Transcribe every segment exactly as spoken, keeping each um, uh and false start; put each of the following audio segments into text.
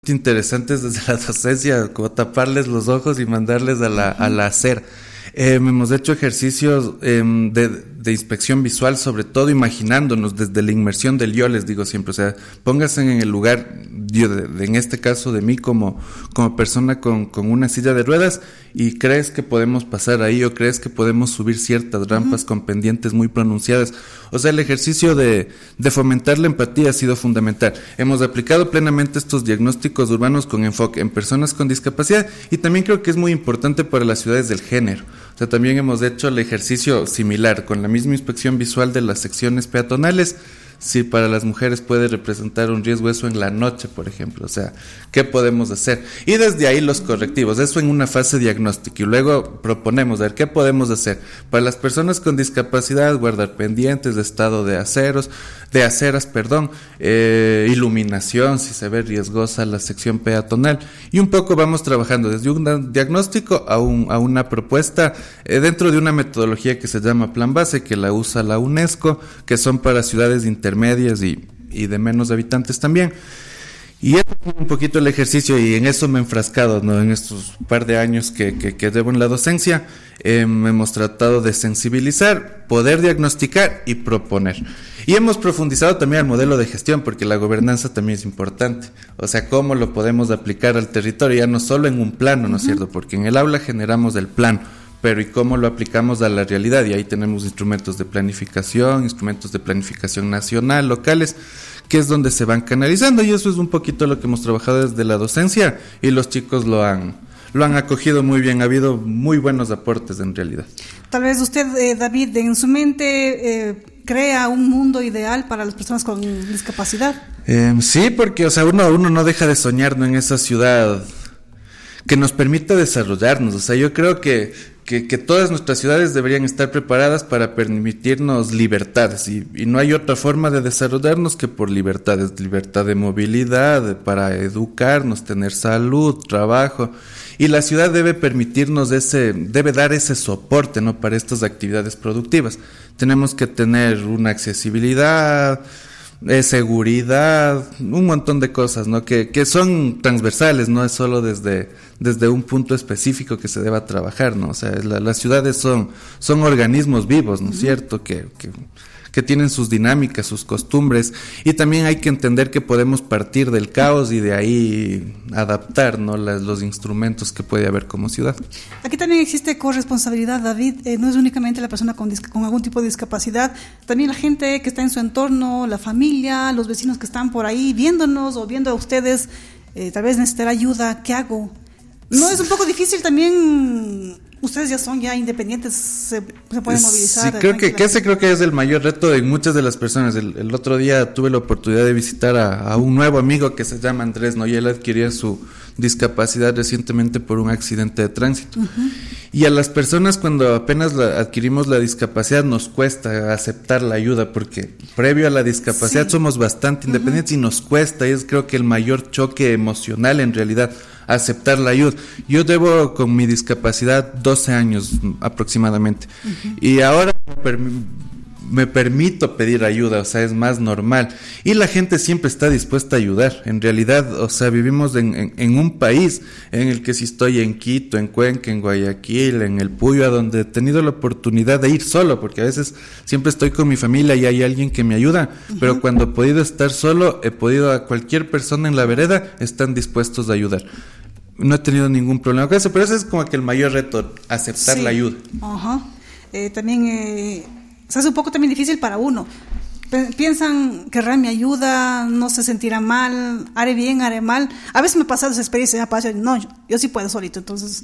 interesantes desde la docencia, como taparles los ojos y mandarles a la, a la acera. Eh, hemos hecho ejercicios eh, de, de inspección visual, sobre todo imaginándonos desde la inmersión del yo, les digo siempre, o sea, pónganse en el lugar, yo de, de, en este caso de mí como, como persona con, con una silla de ruedas, y crees que podemos pasar ahí o crees que podemos subir ciertas rampas uh-huh. con pendientes muy pronunciadas. O sea, el ejercicio de, de fomentar la empatía ha sido fundamental. Hemos aplicado plenamente estos diagnósticos urbanos con enfoque en personas con discapacidad, y también creo que es muy importante para las ciudades del género. O sea, también hemos hecho el ejercicio similar, con la misma inspección visual de las secciones peatonales, si para las mujeres puede representar un riesgo eso en la noche, por ejemplo. O sea, ¿qué podemos hacer? Y desde ahí los correctivos, eso en una fase diagnóstica, y luego proponemos, a ver, ¿qué podemos hacer? Para las personas con discapacidad, guardar pendientes de estado de aceros, de aceras, perdón, eh, iluminación, si se ve riesgosa la sección peatonal, y un poco vamos trabajando desde un diagnóstico a, un, a una propuesta eh, dentro de una metodología que se llama Plan Base, que la usa la UNESCO, que son para ciudades intermedias y, y de menos habitantes también. Y eso es un poquito el ejercicio, y en eso me he enfrascado, ¿no? En estos par de años que, que, que llevo en la docencia, eh, hemos tratado de sensibilizar, poder diagnosticar y proponer. Y hemos profundizado también el modelo de gestión, porque la gobernanza también es importante. O sea, cómo lo podemos aplicar al territorio, ya no solo en un plano, ¿no es cierto? Porque en el aula generamos el plano, pero ¿y cómo lo aplicamos a la realidad? Y ahí tenemos instrumentos de planificación, instrumentos de planificación nacional, locales, que es donde se van canalizando, y eso es un poquito lo que hemos trabajado desde la docencia, y los chicos lo han, lo han acogido muy bien, ha habido muy buenos aportes en realidad. Tal vez usted, eh, David, en su mente eh, crea un mundo ideal para las personas con discapacidad. Eh, sí, porque o sea, uno, uno no deja de soñar, ¿no?, en esa ciudad que nos permita desarrollarnos. O sea, yo creo que Que, que todas nuestras ciudades deberían estar preparadas para permitirnos libertades, y, y no hay otra forma de desarrollarnos que por libertades, libertad de movilidad, para educarnos, tener salud, trabajo, y la ciudad debe permitirnos ese, debe dar ese soporte, ¿no?, para estas actividades productivas. Tenemos que tener una accesibilidad, eh, seguridad, un montón de cosas, ¿no?, que, que son transversales, no es solo desde desde un punto específico que se deba trabajar, ¿no? O sea, la, las ciudades son, son organismos vivos, ¿no es cierto?, que, que, que tienen sus dinámicas, sus costumbres, y también hay que entender que podemos partir del caos y de ahí adaptar, ¿no?, las, los instrumentos que puede haber como ciudad. Aquí también existe corresponsabilidad, David, eh, no es únicamente la persona con, con algún tipo de discapacidad, también la gente que está en su entorno, la familia, los vecinos que están por ahí viéndonos o viendo a ustedes, eh, tal vez necesitar ayuda, ¿qué hago? ¿No es un poco difícil también? Ustedes ya son ya independientes, se, se pueden movilizar. Sí, creo que, que ese creo que es el mayor reto de muchas de las personas. El, el otro día tuve la oportunidad de visitar a, a un nuevo amigo que se llama Andrés, ¿no? Y él adquirió su discapacidad recientemente por un accidente de tránsito. Uh-huh. Y a las personas, cuando apenas la, adquirimos la discapacidad, nos cuesta aceptar la ayuda, porque previo a la discapacidad sí. somos bastante independientes, uh-huh. y nos cuesta, y es creo que el mayor choque emocional en realidad, aceptar la ayuda. Yo debo con mi discapacidad doce años aproximadamente, uh-huh. y ahora me, perm- me permito pedir ayuda, o sea, es más normal, y la gente siempre está dispuesta a ayudar. En realidad, o sea, vivimos en, en, en un país en el que si estoy en Quito, en Cuenca, en Guayaquil, en el Puyo, a donde he tenido la oportunidad de ir solo, porque a veces siempre estoy con mi familia y hay alguien que me ayuda, uh-huh. pero cuando he podido estar solo, he podido, a cualquier persona en la vereda están dispuestos a ayudar. No he tenido ningún problema con eso, pero ese es como que el mayor reto, aceptar sí. la ayuda. Uh-huh. Eh, también eh, se hace un poco también difícil para uno. Piensan, querrán mi ayuda, no se sentirán mal, haré bien, haré mal. A veces me pasa esa experiencia, me pasa, no, yo, yo sí puedo solito, entonces...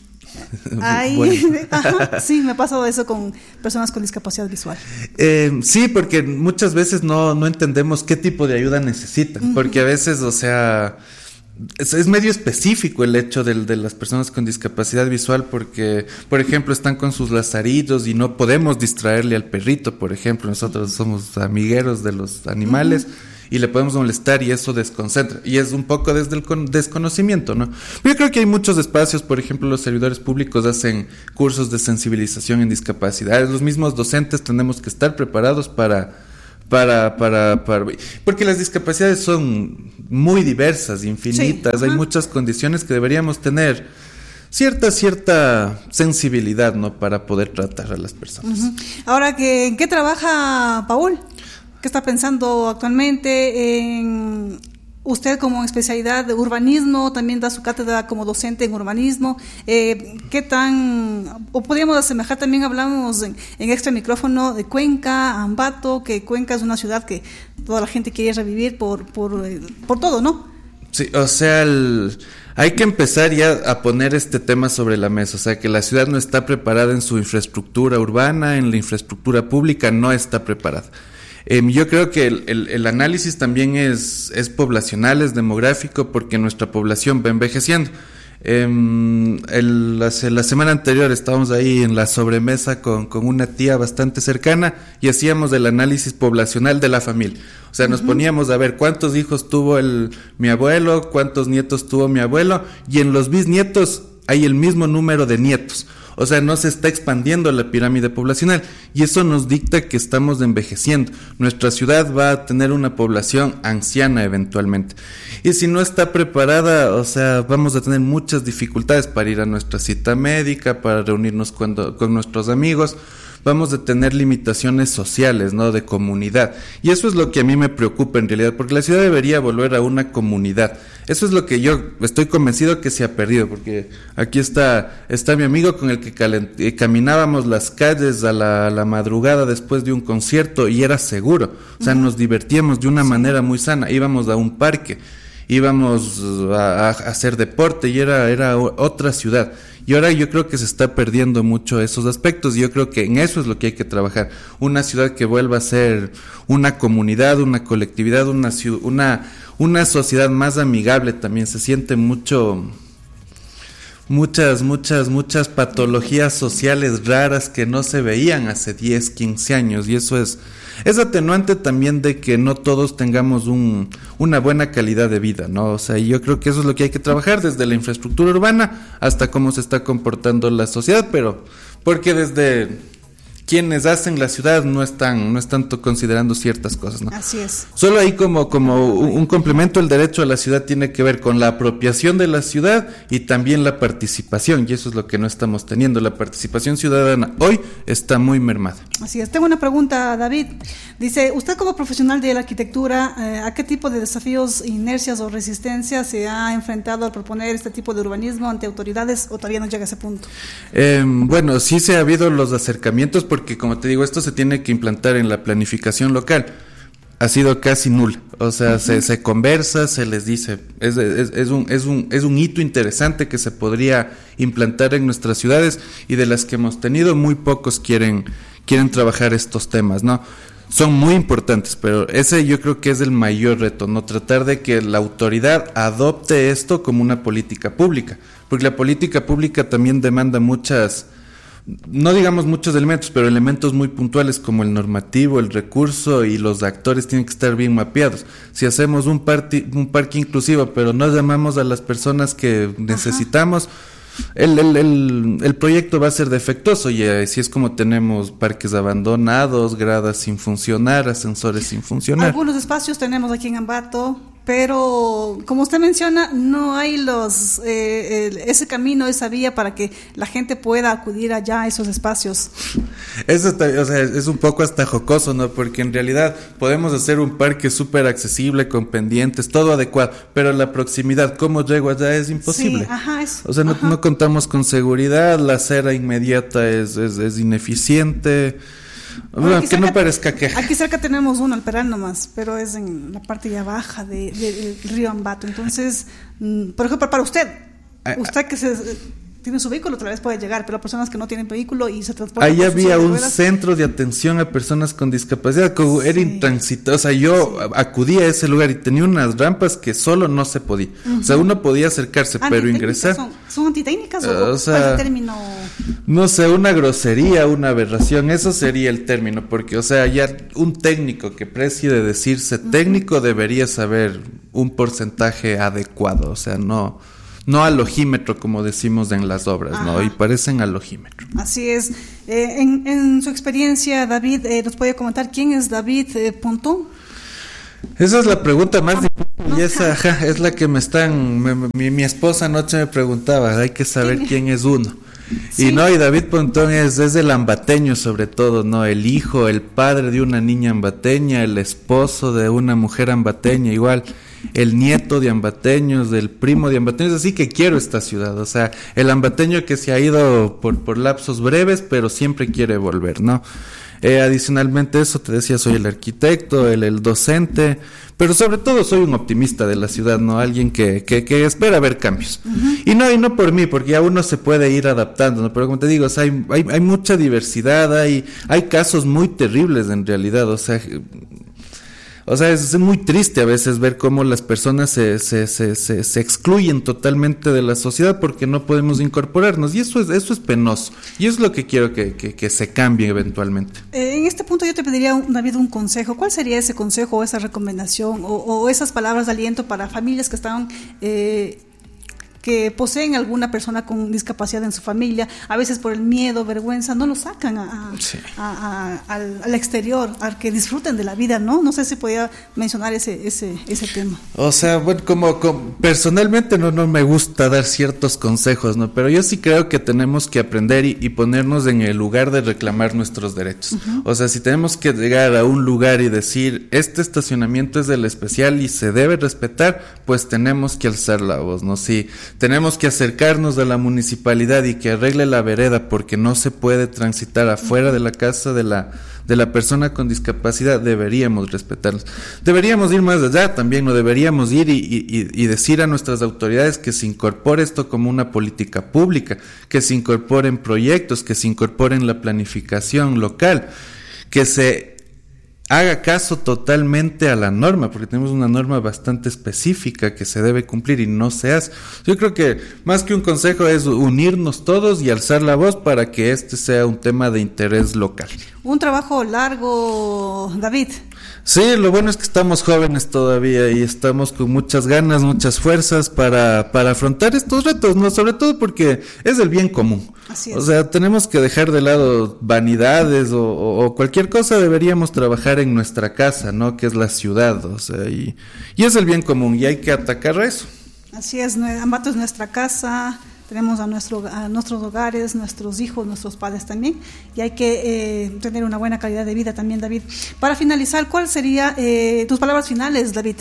Ay, bueno. Ajá, sí, me ha pasado eso con personas con discapacidad visual. Eh, sí, porque muchas veces no, no entendemos qué tipo de ayuda necesitan, uh-huh. porque a veces, o sea... Es, es medio específico el hecho de, de las personas con discapacidad visual, porque, por ejemplo, están con sus lazarillos y no podemos distraerle al perrito, por ejemplo. Nosotros somos amigueros de los animales, uh-huh. y le podemos molestar y eso desconcentra. Y es un poco desde el con- desconocimiento, ¿no? Yo creo que hay muchos espacios, por ejemplo, los servidores públicos hacen cursos de sensibilización en discapacidades. Los mismos docentes tenemos que estar preparados para... para, para, para, porque las discapacidades son muy diversas, infinitas, sí, hay muchas condiciones que deberíamos tener cierta, cierta sensibilidad, ¿no? Para poder tratar a las personas. Uh-huh. Ahora, que, ¿en qué trabaja Paul? ¿Qué está pensando actualmente? En usted como especialidad de urbanismo, también da su cátedra como docente en urbanismo. Eh, ¿Qué tan, o podríamos asemejar, también hablamos en, en extra micrófono de Cuenca, Ambato, que Cuenca es una ciudad que toda la gente quiere revivir por, por, por todo, ¿no? Sí, o sea, el, hay que empezar ya a poner este tema sobre la mesa, o sea, que la ciudad no está preparada en su infraestructura urbana, en la infraestructura pública no está preparada. Eh, yo creo que el, el, el análisis también es, es poblacional, es demográfico, porque nuestra población va envejeciendo. Eh, el, la, la semana anterior estábamos ahí en la sobremesa con, con una tía bastante cercana y hacíamos el análisis poblacional de la familia. O sea, nos uh-huh. poníamos a ver cuántos hijos tuvo el, mi abuelo, cuántos nietos tuvo mi abuelo, y en los bisnietos hay el mismo número de nietos. O sea, no se está expandiendo la pirámide poblacional y eso nos dicta que estamos envejeciendo. Nuestra ciudad va a tener una población anciana eventualmente. Y si no está preparada, o sea, vamos a tener muchas dificultades para ir a nuestra cita médica, para reunirnos cuando, con nuestros amigos. Vamos a tener limitaciones sociales, ¿no? De comunidad. Y eso es lo que a mí me preocupa en realidad, porque la ciudad debería volver a una comunidad. Eso es lo que yo estoy convencido que se ha perdido, porque aquí está, está mi amigo con el que calent- eh, caminábamos las calles a la, a la madrugada después de un concierto y era seguro. O sea, uh-huh. nos divertíamos de una sí. manera muy sana. Íbamos a un parque, íbamos a, a hacer deporte y era, era otra ciudad. Y ahora yo creo que se está perdiendo mucho esos aspectos y yo creo que en eso es lo que hay que trabajar. Una ciudad que vuelva a ser una comunidad, una colectividad, una ciudad, una, una sociedad más amigable también. Se siente mucho, muchas, muchas, muchas patologías sociales raras que no se veían hace diez, quince años y eso es... Es atenuante también de que no todos tengamos un, una buena calidad de vida, ¿no? O sea, yo creo que eso es lo que hay que trabajar desde la infraestructura urbana hasta cómo se está comportando la sociedad, pero porque desde quienes hacen la ciudad no están no están considerando ciertas cosas, ¿no? Así es. Solo ahí como, como un, un complemento, el derecho a la ciudad tiene que ver con la apropiación de la ciudad y también la participación, y eso es lo que no estamos teniendo. La participación ciudadana hoy está muy mermada. Así es. Tengo una pregunta, David. Dice, usted como profesional de la arquitectura, eh, ¿a qué tipo de desafíos, inercias o resistencias se ha enfrentado al proponer este tipo de urbanismo ante autoridades o todavía no llega a ese punto? Eh, bueno, sí se ha habido los acercamientos porque, como te digo, esto se tiene que implantar en la planificación local. Ha sido casi nula. O sea, uh-huh. se, se conversa, se les dice, es, es, es, un, es, un, es un hito interesante que se podría implantar en nuestras ciudades y de las que hemos tenido, muy pocos quieren, quieren trabajar estos temas, ¿no? Son muy importantes, pero ese yo creo que es el mayor reto, ¿no? Tratar de que la autoridad adopte esto como una política pública, porque la política pública también demanda muchas, no digamos muchos elementos, pero elementos muy puntuales como el normativo, el recurso y los actores tienen que estar bien mapeados. Si hacemos un, parti, un parque inclusivo, pero no llamamos a las personas que necesitamos, El, el, el, el proyecto va a ser defectuoso y así es como tenemos parques abandonados, gradas sin funcionar, ascensores sin funcionar. Algunos espacios tenemos aquí en Ambato, pero como usted menciona, no hay los eh, el, ese camino, esa vía para que la gente pueda acudir allá a esos espacios. Eso está, o sea, es un poco hasta jocoso, ¿no? Porque en realidad podemos hacer un parque súper accesible, con pendientes, todo adecuado, pero la proximidad, ¿cómo llego allá? Es imposible. Sí, ajá, es, o sea, no, no contamos con seguridad, la acera inmediata es, es, es ineficiente. Bueno, que cerca, no parezca que... Aquí cerca tenemos uno, el Peral nomás, pero es en la parte ya baja de, de, del río Ambato. Entonces, por ejemplo, para usted, usted que se... tiene su vehículo, otra vez puede llegar, pero personas que no tienen vehículo y se transportan. Ahí había un centro de atención a personas con discapacidad, que sí. Era intransitable. O sea, yo sí. acudí a ese lugar y tenía unas rampas que solo no se podía. Uh-huh. O sea, uno podía acercarse, pero ingresar. ¿Son, son antitécnicas o, o sea, cuál es el término? No sé, una grosería, una aberración, eso sería el término, porque, o sea, ya un técnico que precie de decirse uh-huh. técnico debería saber un porcentaje adecuado, o sea, no. no al ojímetro como decimos en las obras, Ajá. ¿no? Y parecen al ojímetro. Así es. Eh, en, en su experiencia, David, eh, ¿nos puede comentar quién es David eh, Pontón? Esa es la pregunta más difícil y esa ajá, es la que me están, me, mi, mi esposa anoche me preguntaba, hay que saber quién, quién es uno. Sí. Y no, y David Pontón es, es el ambateño sobre todo, ¿no? El hijo, el padre de una niña ambateña, el esposo de una mujer ambateña, igual, el nieto de ambateños, del primo de ambateños, así que quiero esta ciudad, o sea, el ambateño que se ha ido por, por lapsos breves, pero siempre quiere volver, ¿no? Eh, adicionalmente eso, te decía, soy el arquitecto, el, el docente, pero sobre todo soy un optimista de la ciudad, ¿no? Alguien que, que, que espera ver cambios. Uh-huh. Y no, y no por mí, porque ya uno se puede ir adaptando, ¿no? Pero como te digo, o sea, hay, hay, hay mucha diversidad, hay, hay casos muy terribles en realidad, o sea... O sea, es muy triste a veces ver cómo las personas se, se, se, se, se excluyen totalmente de la sociedad porque no podemos incorporarnos. Y eso es, eso es penoso. Y eso es lo que quiero que, que, que se cambie eventualmente. Eh, en este punto yo te pediría, David, un consejo. ¿Cuál sería ese consejo o esa recomendación o, o esas palabras de aliento para familias que están... Eh, que poseen alguna persona con discapacidad en su familia, a veces por el miedo, vergüenza, no lo sacan a, a, sí. a, a, al, al exterior, a que disfruten de la vida, ¿no? No sé si podía mencionar ese ese ese tema. O sea, bueno, como, como personalmente no, no me gusta dar ciertos consejos, ¿no? Pero yo sí creo que tenemos que aprender y, y ponernos en el lugar de reclamar nuestros derechos. Uh-huh. O sea, si tenemos que llegar a un lugar y decir, este estacionamiento es del especial y se debe respetar, pues tenemos que alzar la voz, ¿no? Sí. Tenemos que acercarnos a la municipalidad y que arregle la vereda porque no se puede transitar afuera de la casa de la de la persona con discapacidad. Deberíamos respetarlos. Deberíamos ir más allá también, no deberíamos ir y, y, y decir a nuestras autoridades que se incorpore esto como una política pública, que se incorporen proyectos, que se incorporen la planificación local, que se haga caso totalmente a la norma, porque tenemos una norma bastante específica que se debe cumplir y no se hace. Yo creo que más que un consejo es unirnos todos y alzar la voz para que este sea un tema de interés local. Un trabajo largo, David. Sí, lo bueno es que estamos jóvenes todavía y estamos con muchas ganas, muchas fuerzas para, para afrontar estos retos, ¿no? Sobre todo porque es el bien común. Así es. O sea, tenemos que dejar de lado vanidades o, o, o cualquier cosa, deberíamos trabajar en nuestra casa, ¿no? Que es la ciudad, o sea, y, y es el bien común y hay que atacar a eso. Así es, Ambato es nuestra casa. Tenemos a, nuestro, a nuestros hogares, nuestros hijos, nuestros padres también, y hay que eh, tener una buena calidad de vida también, David. Para finalizar, ¿cuáles serían eh, tus palabras finales, David?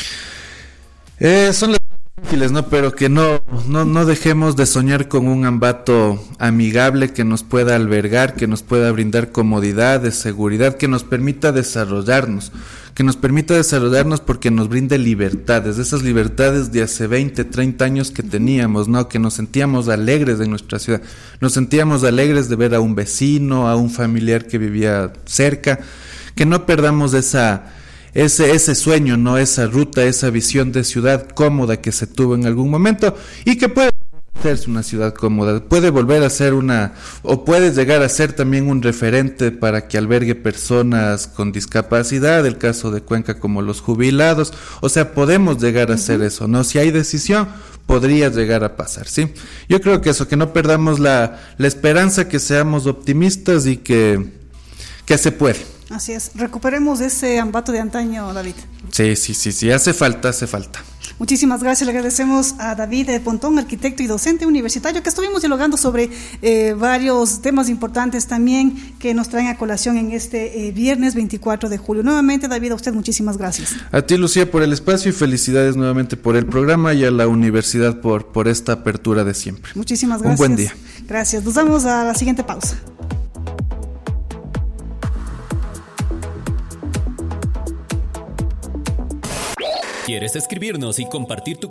Eh, son las difíciles, ¿no? Pero que no, no, no dejemos de soñar con un Ambato amigable que nos pueda albergar, que nos pueda brindar comodidad, seguridad, que nos permita desarrollarnos. que nos permita desarrollarnos porque nos brinde libertades, esas libertades de hace veinte, treinta años que teníamos, ¿no? Que nos sentíamos alegres de nuestra ciudad, nos sentíamos alegres de ver a un vecino, a un familiar que vivía cerca, que no perdamos esa, ese, ese sueño, ¿no? Esa ruta, esa visión de ciudad cómoda que se tuvo en algún momento y que puede ser una ciudad cómoda, puede volver a ser una, o puede llegar a ser también un referente para que albergue personas con discapacidad, el caso de Cuenca como los jubilados, o sea, podemos llegar a uh-huh. hacer eso, ¿no? Si hay decisión, podría llegar a pasar, ¿sí? Yo creo que eso, que no perdamos la, la esperanza, que seamos optimistas y que, que se puede. Así es, recuperemos ese Ambato de antaño, David. Sí, sí, sí, sí, hace falta, hace falta. Muchísimas gracias, le agradecemos a David Pontón, arquitecto y docente universitario, que estuvimos dialogando sobre eh, varios temas importantes también que nos traen a colación en este eh, viernes veinticuatro de julio. Nuevamente, David, a usted muchísimas gracias. A ti, Lucía, por el espacio y felicidades nuevamente por el programa y a la universidad por, por esta apertura de siempre. Muchísimas gracias. Un buen día. Gracias. Nos vamos a la siguiente pausa. ¿Quieres escribirnos y compartir tu